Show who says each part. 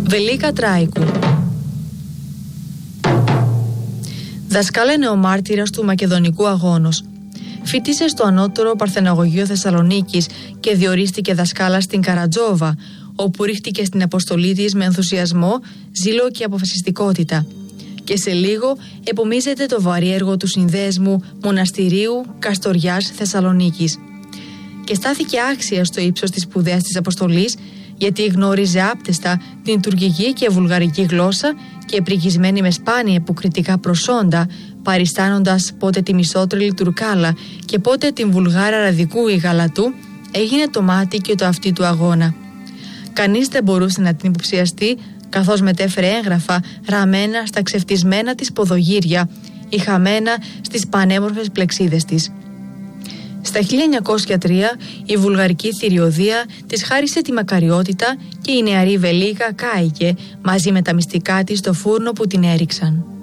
Speaker 1: Βελίκα Τράικου. Δασκάλα νεομάρτυρας του Μακεδονικού Αγώνος. Φοιτήσε στο Ανώτερο Παρθεναγωγείο Θεσσαλονίκης και διορίστηκε δασκάλα στην Καρατζόβα, όπου ρίχτηκε στην αποστολή της με ενθουσιασμό, ζήλο και αποφασιστικότητα. Και σε λίγο επομίζεται το βαρύ έργο του συνδέσμου Μοναστηρίου Καστοριάς Θεσσαλονίκης. Και στάθηκε άξια στο ύψος της σπουδαίας της αποστολής, γιατί γνώριζε άπτεστα την τουρκική και βουλγαρική γλώσσα και πρικισμένη με σπάνια υποκριτικά προσόντα, παριστάνοντας πότε τη μισότρελη Τουρκάλα και πότε την Βουλγάρα Ραδικού ή Γαλατού, έγινε το μάτι και το αυτί του αγώνα. Κανείς δεν μπορούσε να την υποψιαστεί, καθώς μετέφερε έγγραφα ραμμένα στα ξεφτισμένα της ποδογύρια ή χαμένα στις πανέμορφες πλεξίδες της. Στα 1903 η βουλγαρική θηριωδία της χάρισε τη μακαριότητα και η νεαρή Βελίκα κάηκε μαζί με τα μυστικά της στο φούρνο που την έριξαν.